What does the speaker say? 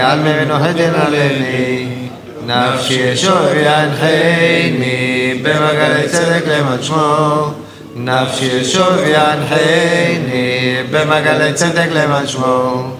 על ממנו הדן עליני, נפשי ישוב ינחני, במעגלי צדק למען שמו. נפשי ישוב ינחני, במעגלי צדק למען שמו.